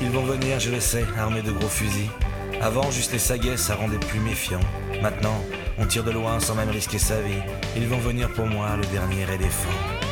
Ils vont venir, je le sais, armés de gros fusils. Avant, juste les saguets, ça rendait plus méfiant. Maintenant, on tire de loin sans même risquer sa vie. Ils vont venir pour moi, le dernier éléphant.